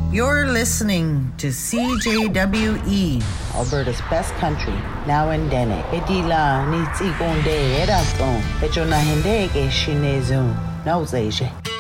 You're listening to CJWE, Alberta's best country, now in Dene. Edila nitsi konde edaston. Echona hende ke shinezun. Nauzeje.